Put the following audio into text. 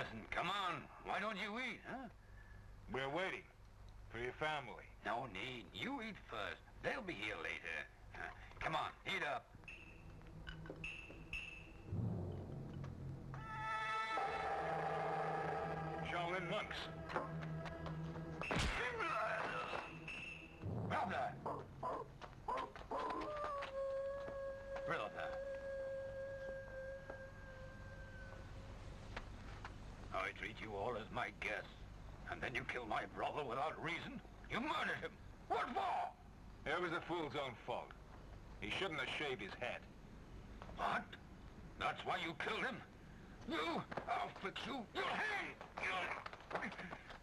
Listen, come on. Why don't you eat, huh? We're waiting for your family. No need. You eat first. They'll be here later. Come on, eat up. Shaolin monks. Brother! Brother. I treat you all as my guests, and then you kill my brother without reason? You murdered him. What for? It was the fool's own fault. He shouldn't have shaved his head. What? That's why you killed him? You? I'll fix you. You'll hang! You'll...